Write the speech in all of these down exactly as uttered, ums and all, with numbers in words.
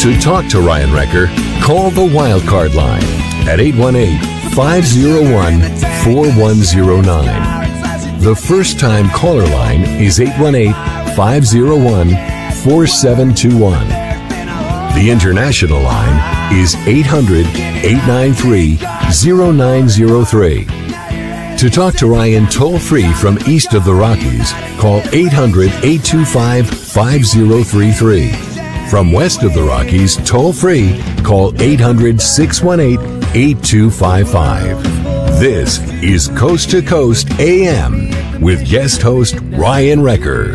To talk to Ryan Wrecker, call the Wildcard line at eight one eight, five oh one, four one oh nine. The first-time caller line is eight one eight, five oh one, four seven two one. The international line is eight hundred, eight nine three, oh nine oh three. To talk to Ryan toll-free from east of the Rockies, call eight hundred, eight two five, five oh three three. From west of the Rockies, toll-free, call eight hundred, six one eight, eight two five five. This is Coast to Coast A M with guest host Ryan Wrecker.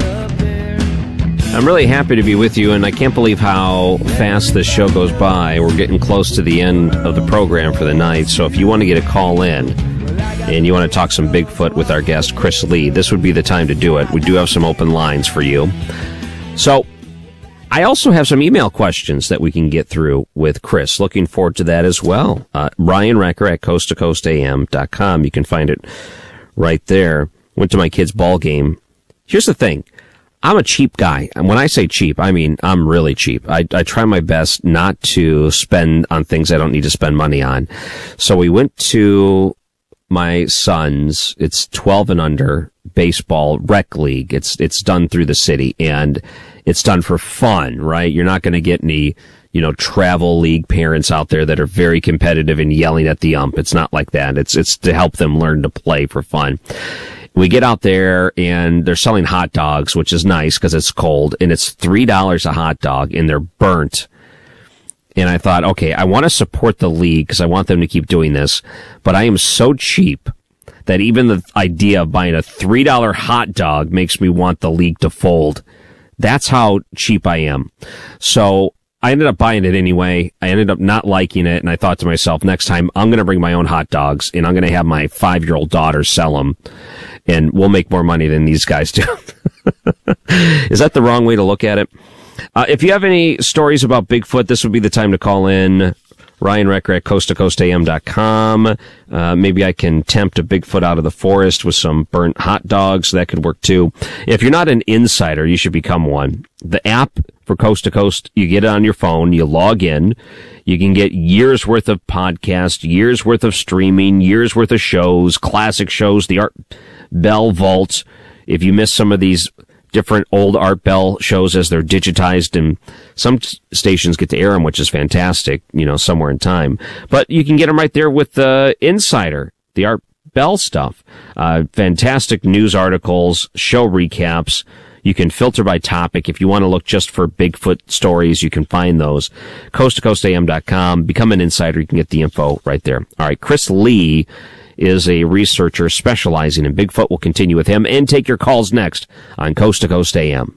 I'm really happy to be with you, and I can't believe how fast this show goes by. We're getting close to the end of the program for the night, so if you want to get a call in and you want to talk some Bigfoot with our guest, Chris Lee, this would be the time to do it. We do have some open lines for you. So I also have some email questions that we can get through with Chris. Looking forward to that as well. Uh, Ryan Wrecker at coast to coast a m dot com. You can find it right there. Went to my kid's ball game. Here's the thing. I'm a cheap guy. And when I say cheap, I mean I'm really cheap. I, I try my best not to spend on things I don't need to spend money on. So we went to my son's, it's twelve and under, baseball rec league. It's, it's done through the city, and it's done for fun, right? You're not going to get any, you know, travel league parents out there that are very competitive and yelling at the ump. It's not like that. It's, it's to help them learn to play for fun. We get out there and they're selling hot dogs, which is nice because it's cold, and it's three dollars a hot dog, and they're burnt. And I thought, okay, I want to support the league because I want them to keep doing this, but I am so cheap that even the idea of buying a three dollar hot dog makes me want the league to fold. That's how cheap I am. So I ended up buying it anyway. I ended up not liking it, and I thought to myself, next time I'm going to bring my own hot dogs, and I'm going to have my five-year-old daughter sell them, and we'll make more money than these guys do. Is that the wrong way to look at it? Uh, if you have any stories about Bigfoot, this would be the time to call in. Ryan Wrecker at coast to coast a m dot com. Uh, maybe I can tempt a Bigfoot out of the forest with some burnt hot dogs. That could work too. If you're not an insider, you should become one. The app for Coast to Coast, you get it on your phone, you log in, you can get years worth of podcasts, years worth of streaming, years worth of shows, classic shows, the Art Bell Vault. If you miss some of these different old Art Bell shows as they're digitized, and some stations get to air them, which is fantastic, you know, somewhere in time. But you can get them right there with the Insider, the Art Bell stuff. Uh, fantastic news articles, show recaps. You can filter by topic. If you want to look just for Bigfoot stories, you can find those. coast to coast a m dot com. Become an insider. You can get the info right there. All right. Chris Lee is a researcher specializing in Bigfoot. We'll continue with him and take your calls next on Coast to Coast A M.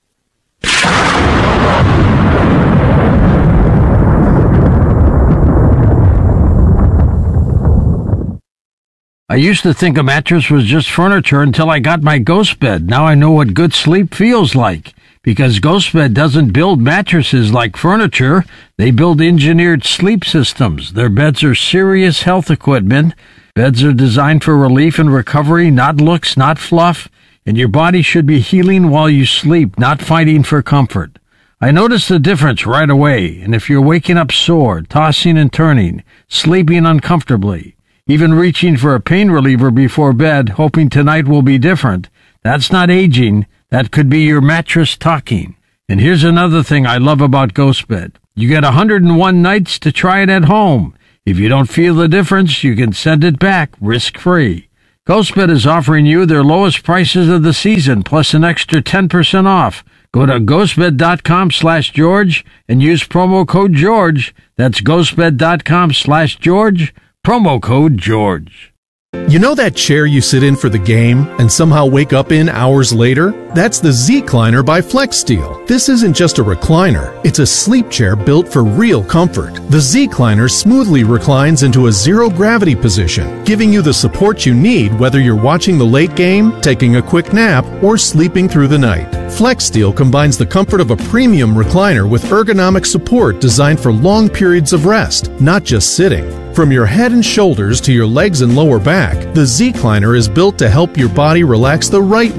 I used to think a mattress was just furniture until I got my Ghost Bed. Now I know what good sleep feels like. Because Ghost Bed doesn't build mattresses like furniture. They build engineered sleep systems. Their beds are serious health equipment. Beds are designed for relief and recovery, not looks, not fluff. And your body should be healing while you sleep, not fighting for comfort. I noticed the difference right away. And if you're waking up sore, tossing and turning, sleeping uncomfortably, even reaching for a pain reliever before bed, hoping tonight will be different, that's not aging. That could be your mattress talking. And here's another thing I love about Ghost Bed. You get one hundred one nights to try it at home. If you don't feel the difference, you can send it back risk-free. Ghost Bed is offering you their lowest prices of the season, plus an extra ten percent off. Go to ghostbed.com slash George and use promo code George. That's ghostbed.com slash George, promo code George. You know that chair you sit in for the game and somehow wake up in hours later? That's the Z-Cliner by FlexSteel. This isn't just a recliner. It's a sleep chair built for real comfort. The Z-Cliner smoothly reclines into a zero-gravity position, giving you the support you need whether you're watching the late game, taking a quick nap, or sleeping through the night. FlexSteel combines the comfort of a premium recliner with ergonomic support designed for long periods of rest, not just sitting. From your head and shoulders to your legs and lower back, the Z-Cliner is built to help your body relax the right way.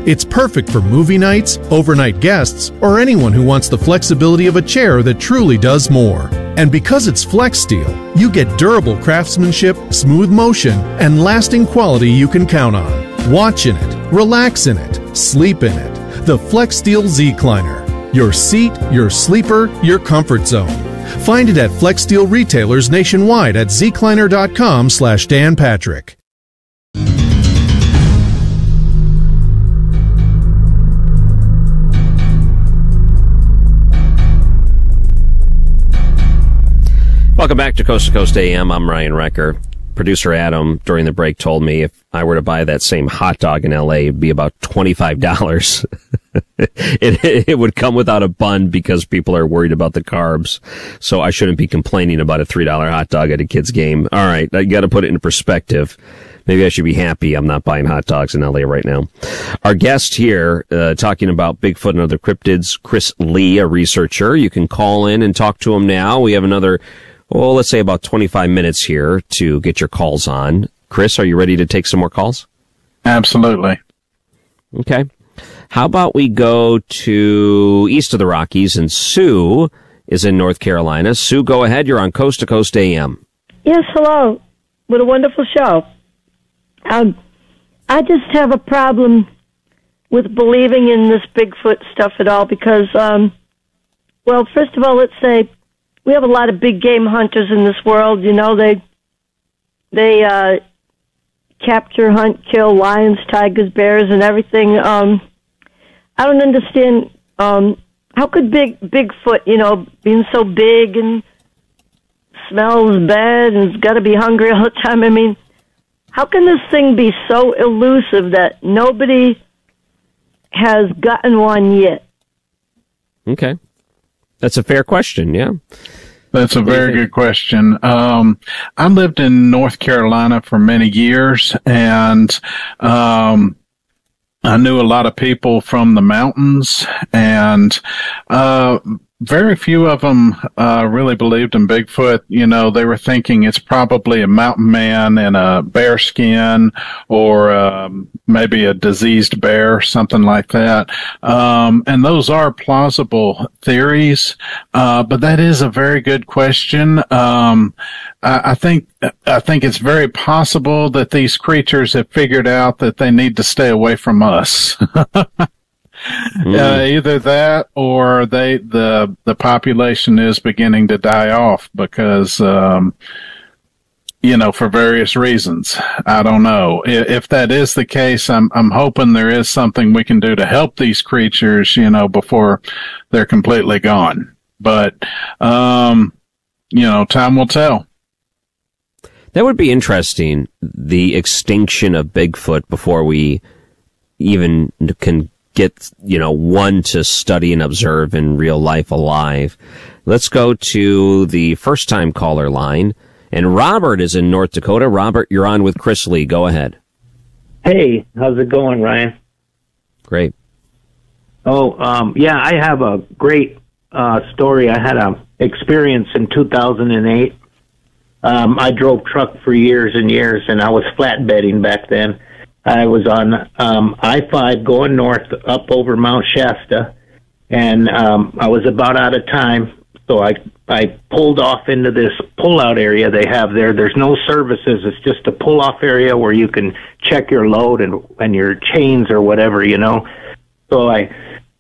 It's perfect for movie nights, overnight guests, or anyone who wants the flexibility of a chair that truly does more. And because it's FlexSteel, you get durable craftsmanship, smooth motion, and lasting quality you can count on. Watch in it, relax in it, sleep in it. The FlexSteel Z-Cliner. Your seat, your sleeper, your comfort zone. Find it at FlexSteel retailers nationwide at zcliner.com slash Dan Patrick. Welcome back to Coast to Coast A M. I'm Ryan Recker. Producer Adam, during the break, told me if I were to buy that same hot dog in L A, it'd be about twenty-five dollars. it, it would come without a bun because people are worried about the carbs. So I shouldn't be complaining about a three dollar hot dog at a kid's game. All right, I got to put it in perspective. Maybe I should be happy I'm not buying hot dogs in L A right now. Our guest here, uh, talking about Bigfoot and other cryptids, Chris Lee, a researcher. You can call in and talk to him now. We have another, well, let's say about twenty-five minutes here to get your calls on. Chris, are you ready to take some more calls? Absolutely. Okay. How about we go to east of the Rockies, and Sue is in North Carolina. Sue, go ahead. You're on Coast to Coast A M. Yes, hello. What a wonderful show. Um, I just have a problem with believing in this Bigfoot stuff at all because, um, well, first of all, let's say we have a lot of big game hunters in this world. You know, they they uh, capture, hunt, kill lions, tigers, bears, and everything. Um, I don't understand um, how could big Bigfoot, you know, being so big and smells bad and has got to be hungry all the time. I mean, how can this thing be so elusive that nobody has gotten one yet? Okay. That's a fair question, yeah. That's a very good question. Um, I lived in North Carolina for many years, and um, I knew a lot of people from the mountains, and uh, very few of them uh, really believed in Bigfoot. You know, they were thinking it's probably a mountain man in a bear skin or um, maybe a diseased bear, something like that. Um, and those are plausible theories, uh, but that is a very good question. Um, I, I think I think it's very possible that these creatures have figured out that they need to stay away from us. Mm. Uh, either that or they the the population is beginning to die off because um you know, for various reasons. I don't know. If, if that is the case, I'm I'm hoping there is something we can do to help these creatures, you know, before they're completely gone. But um you know, time will tell. That would be interesting, the extinction of Bigfoot before we even can get, you know, one to study and observe in real life alive. Let's go to the first time caller line. And Robert is in North Dakota. Robert, you're on with Chris Lee. Go ahead. Hey, how's it going, Ryan? Great. Oh, um, yeah, I have a great uh, story. I had a experience in two thousand eight. Um, I drove truck for years and years, and I was flatbedding back then. I was on um, I five going north up over Mount Shasta, and um, I was about out of time, so I I pulled off into this pull-out area they have there. There's no services. It's just a pull-off area where you can check your load and, and your chains or whatever, you know. So I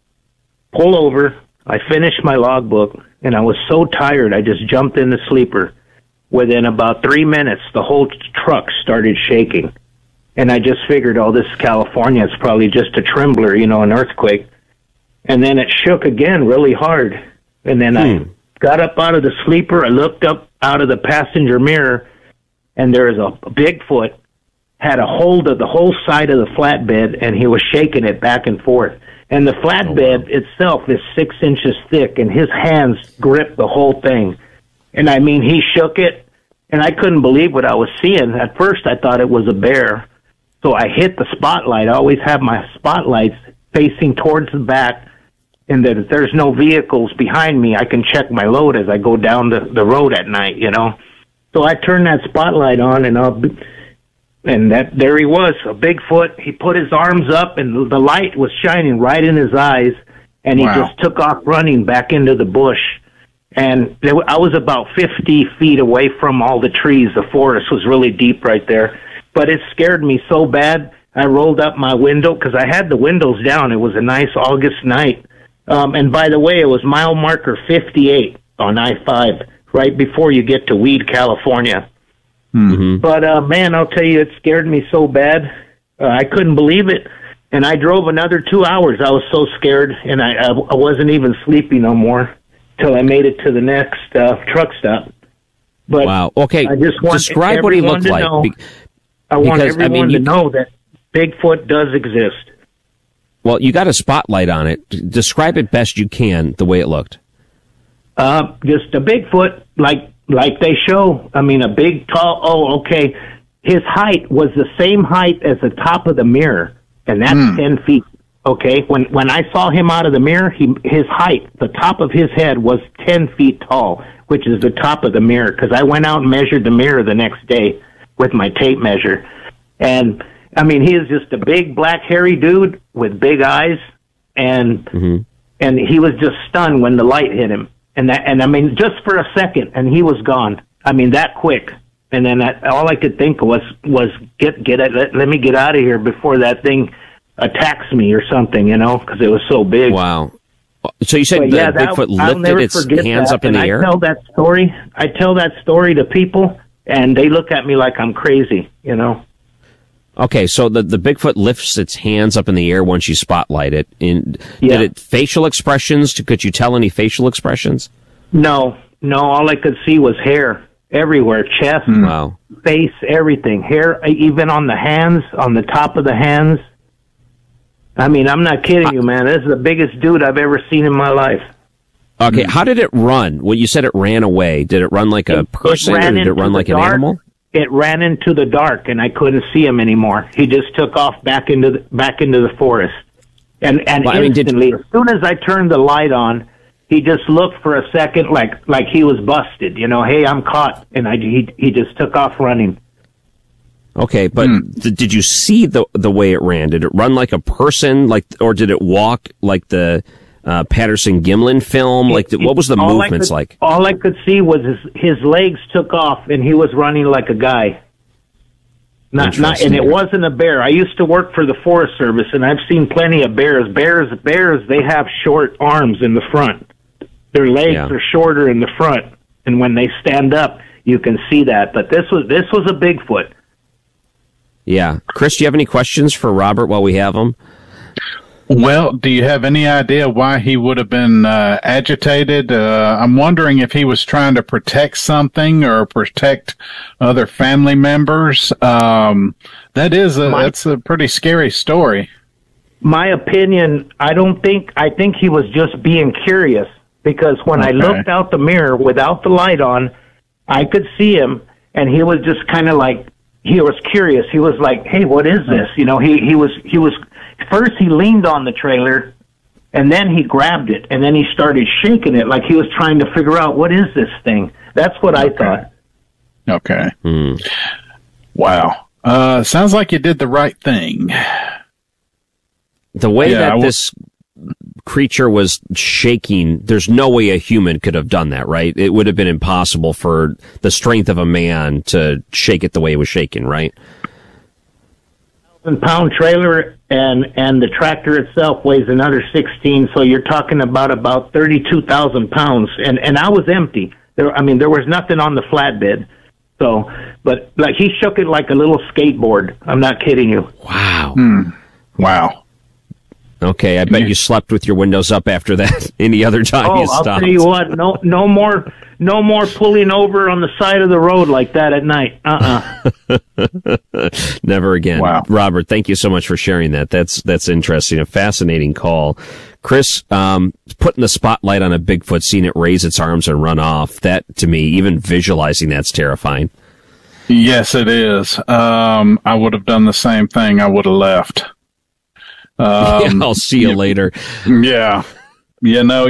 pull over, I finished my logbook, and I was so tired I just jumped in the sleeper. Within about three minutes, the whole truck started shaking. And I just figured, oh, this is California. It's probably just a trembler, you know, an earthquake. And then it shook again really hard. And then hmm. I got up out of the sleeper. I looked up out of the passenger mirror, and there was a Bigfoot, had a hold of the whole side of the flatbed, and he was shaking it back and forth. And the flatbed oh, wow. itself is six inches thick, and his hands gripped the whole thing. And, I mean, he shook it, and I couldn't believe what I was seeing. At first, I thought it was a bear. So I hit the spotlight. I always have my spotlights facing towards the back, and that if there's no vehicles behind me, I can check my load as I go down the, the road at night, you know. So I turn that spotlight on, and I'll be, and that there he was, a Bigfoot. He put his arms up, and the light was shining right in his eyes, and he Wow. just took off running back into the bush. And there, I was about fifty feet away from all the trees. The forest was really deep right there. But it scared me so bad, I rolled up my window, because I had the windows down. It was a nice August night. Um, and by the way, it was mile marker fifty-eight on I five, right before you get to Weed, California. Mm-hmm. But, uh, man, I'll tell you, it scared me so bad. Uh, I couldn't believe it. And I drove another two hours. I was so scared, and I, I, I wasn't even sleepy no more till I made it to the next uh, truck stop. But Wow. Okay. I just want Describe what he everyone looked to like. know- Be- I want because, I everyone mean, you- to know that Bigfoot does exist. Well, you got a spotlight on it. Describe it best you can, the way it looked. Uh, just a Bigfoot, like like they show. I mean, a big, tall. Oh, okay. His height was the same height as the top of the mirror, and that's Hmm. ten feet. Okay. When when I saw him out of the mirror, he his height, the top of his head was ten feet tall, which is the top of the mirror. Because I went out and measured the mirror the next day with my tape measure, and I mean, he is just a big black hairy dude with big eyes, and Mm-hmm. and he was just stunned when the light hit him. And that, and I mean, just for a second, and he was gone. I mean, that quick. And then I, all I could think was, was get, get it, let, let me get out of here before that thing attacks me or something, you know, because it was so big. Wow. So you said But the yeah, that, Bigfoot I'll lifted never its forget hands that. up in and the I air? tell that story. I tell that story to people, and they look at me like I'm crazy, you know. Okay, so the, the Bigfoot lifts its hands up in the air once you spotlight it. In, Yeah. Did it facial expressions? Could you tell any facial expressions? No, no, all I could see was hair everywhere, chest, Wow. face, everything. Hair, even on the hands, on the top of the hands. I mean, I'm not kidding you, man. This is the biggest dude I've ever seen in my life. Okay, how did it run? Well, you said it ran away. Did it run like a It- person, it or ran did it into run the like an dark. animal? It ran into the dark, and I couldn't see him anymore. He just took off back into the, back into the forest, and and Well, I mean, did- instantly, as soon as I turned the light on, he just looked for a second, like like he was busted. You know, hey, I'm caught, and I he he just took off running. Okay, but Hmm. th- did you see the the way it ran? Did it run like a person, like, or did it walk like the uh, Patterson Gimlin film? Like, the, what was the All I movements could- like? All I could see was his his legs took off, and he was running like a guy. Not, not, and it Interesting. wasn't a bear. I used to work for the Forest Service, and I've seen plenty of bears. Bears, bears, they have short arms in the front. Their legs Yeah. are shorter in the front, and when they stand up, you can see that. But this was this was a Bigfoot. Yeah, Chris, do you have any questions for Robert while we have him? Well, do you have any idea why he would have been uh, agitated? Uh, I'm wondering if he was trying to protect something or protect other family members. Um, that is a, My- that's a pretty scary story. My opinion, I don't think, I think he was just being curious, because when I Okay. looked out the mirror without the light on, I could see him, and he was just kind of like, he was curious. He was like, hey, what is this? You know, he, he was, he was, first he leaned on the trailer, and then he grabbed it, and then he started shaking it like he was trying to figure out, what is this thing? That's what I thought. Okay. Hmm. Wow. Uh, sounds like you did the right thing. The way Yeah, I that w- this creature was shaking, there's no way a human could have done that, right? It would have been impossible for the strength of a man to shake it the way it was shaking, right? Pound trailer, and and the tractor itself weighs another sixteen, so you're talking about about thirty-two thousand pounds, and and I was empty. There, I mean, there was nothing on the flatbed. So, but like he shook it like a little skateboard. I'm not kidding you. Wow. Wow. Okay, I bet you slept with your windows up after that. Any other time Oh, you I'll stopped? tell you what, no no more no more pulling over on the side of the road like that at night. Uh-uh. Never again. Wow. Robert, thank you so much for sharing that. That's that's interesting. A fascinating call. Chris, um, putting the spotlight on a Bigfoot, seeing it raise its arms and run off, that, to me, even visualizing that's terrifying. Yes, it is. Um, I would have done the same thing. I would have left. Um, I'll see you later. Yeah. You know,